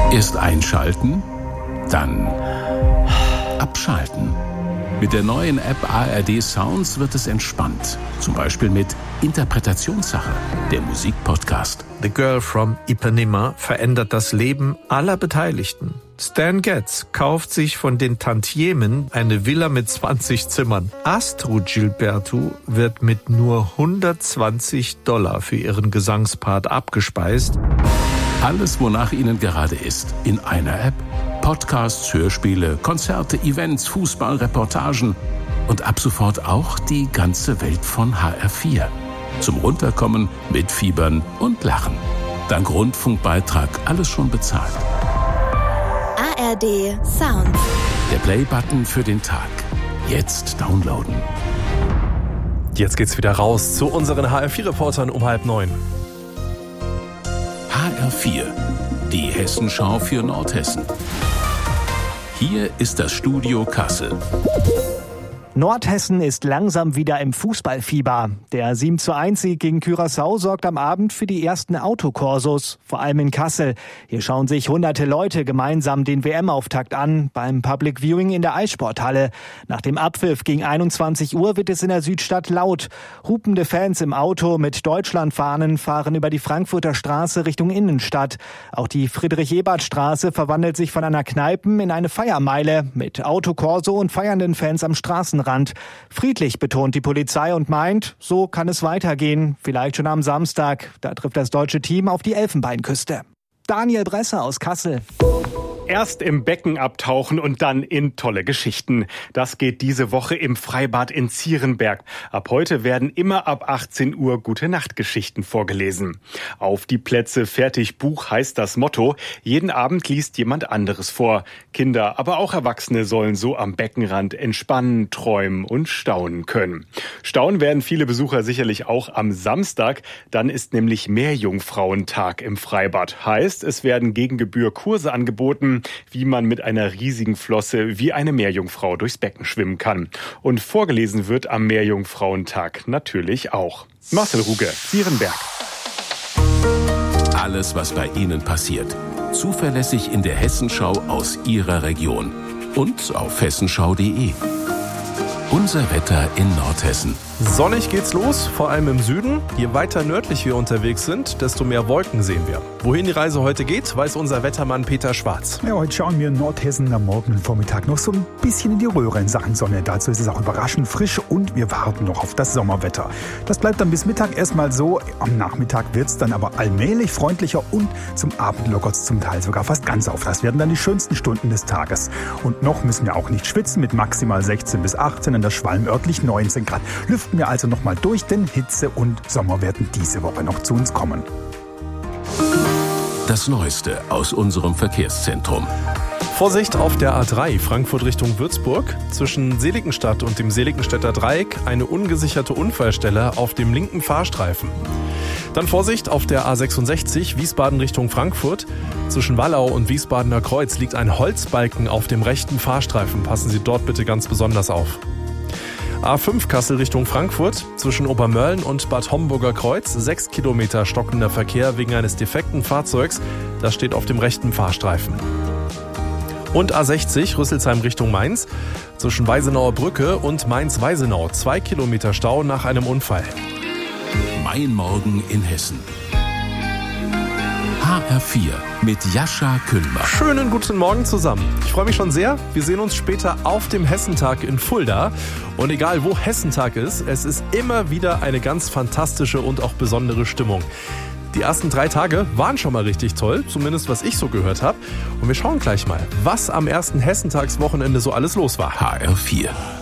Erst einschalten, dann abschalten. Mit der neuen App ARD Sounds wird es entspannt. Zum Beispiel mit Interpretationssache, der Musikpodcast. The Girl from Ipanema verändert das Leben aller Beteiligten. Stan Getz kauft sich von den Tantiemen eine Villa mit 20 Zimmern. Astrud Gilberto wird mit nur $120 für ihren Gesangspart abgespeist. Alles, wonach Ihnen gerade ist, in einer App. Podcasts, Hörspiele, Konzerte, Events, Fußball, Reportagen und ab sofort auch die ganze Welt von HR4. Zum Runterkommen, Mitfiebern und Lachen. Dank Rundfunkbeitrag alles schon bezahlt. ARD Sounds. Der Play-Button für den Tag. Jetzt downloaden. Jetzt geht's wieder raus zu unseren HR4-Reportern um 8:30. HR4, die Hessenschau für Nordhessen. Hier ist das Studio Kassel. Nordhessen ist langsam wieder im Fußballfieber. Der 7:1-Sieg gegen Curaçao sorgt am Abend für die ersten Autokorsos, vor allem in Kassel. Hier schauen sich hunderte Leute gemeinsam den WM-Auftakt an, beim Public Viewing in der Eissporthalle. Nach dem Abpfiff gegen 21 Uhr wird es in der Südstadt laut. Hupende Fans im Auto mit Deutschlandfahnen fahren über die Frankfurter Straße Richtung Innenstadt. Auch die Friedrich-Ebert-Straße verwandelt sich von einer Kneipen in eine Feiermeile mit Autokorso und feiernden Fans am Straßenrand. Friedlich betont die Polizei und meint, so kann es weitergehen. Vielleicht schon am Samstag. Da trifft das deutsche Team auf die Elfenbeinküste. Daniel Bresser aus Kassel. Erst im Becken abtauchen und dann in tolle Geschichten. Das geht diese Woche im Freibad in Zierenberg. Ab heute werden immer ab 18 Uhr Gute-Nacht-Geschichten vorgelesen. Auf die Plätze, fertig, Buch heißt das Motto. Jeden Abend liest jemand anderes vor. Kinder, aber auch Erwachsene sollen so am Beckenrand entspannen, träumen und staunen können. Staunen werden viele Besucher sicherlich auch am Samstag. Dann ist nämlich Meerjungfrauentag im Freibad. Heißt, es werden gegen Gebühr Kurse angeboten, wie man mit einer riesigen Flosse wie eine Meerjungfrau durchs Becken schwimmen kann. Und vorgelesen wird am Meerjungfrauentag natürlich auch. Marcel Ruge, Zierenberg. Alles, was bei Ihnen passiert. Zuverlässig in der Hessenschau aus Ihrer Region. Und auf hessenschau.de. Unser Wetter in Nordhessen. Sonnig geht's los, vor allem im Süden. Je weiter nördlich wir unterwegs sind, desto mehr Wolken sehen wir. Wohin die Reise heute geht, weiß unser Wettermann Peter Schwarz. Ja, heute schauen wir in Nordhessen am Morgen und Vormittag noch so ein bisschen in die Röhre in Sachen Sonne. Dazu ist es auch überraschend frisch und wir warten noch auf das Sommerwetter. Das bleibt dann bis Mittag erstmal so. Am Nachmittag wird's dann aber allmählich freundlicher und zum Abend lockert's zum Teil sogar fast ganz auf. Das werden dann die schönsten Stunden des Tages. Und noch müssen wir auch nicht schwitzen mit maximal 16 bis 18, in der Schwalm örtlich 19 Grad. Lüften wir also noch mal durch, denn Hitze und Sommer werden diese Woche noch zu uns kommen. Das Neueste aus unserem Verkehrszentrum. Vorsicht auf der A3 Frankfurt Richtung Würzburg. Zwischen Seligenstadt und dem Seligenstädter Dreieck eine ungesicherte Unfallstelle auf dem linken Fahrstreifen. Dann Vorsicht auf der A66 Wiesbaden Richtung Frankfurt. Zwischen Wallau und Wiesbadener Kreuz liegt ein Holzbalken auf dem rechten Fahrstreifen. Passen Sie dort bitte ganz besonders auf. A5 Kassel Richtung Frankfurt, zwischen Obermölln und Bad Homburger Kreuz, 6 Kilometer stockender Verkehr wegen eines defekten Fahrzeugs. Das steht auf dem rechten Fahrstreifen. Und A60 Rüsselsheim Richtung Mainz, zwischen Weisenauer Brücke und Mainz-Weisenau, 2 Kilometer Stau nach einem Unfall. Mein Morgen in Hessen. HR4 mit Jascha Kühlmann. Schönen guten Morgen zusammen. Ich freue mich schon sehr. Wir sehen uns später auf dem Hessentag in Fulda. Und egal wo Hessentag ist, es ist immer wieder eine ganz fantastische und auch besondere Stimmung. Die ersten 3 Tage waren schon mal richtig toll, zumindest was ich so gehört habe. Und wir schauen gleich mal, was am ersten Hessentagswochenende so alles los war. HR4.